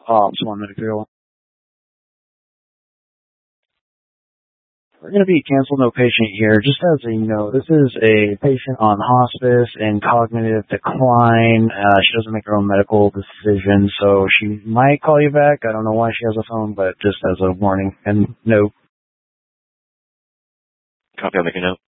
Swan Medical. We're going to be cancel no patient here. Just as a note, this is a patient on hospice in cognitive decline. She doesn't make her own medical decisions, so she might call you back. I don't know why she has a phone, but just as a warning and note. Copy, I'll make a note.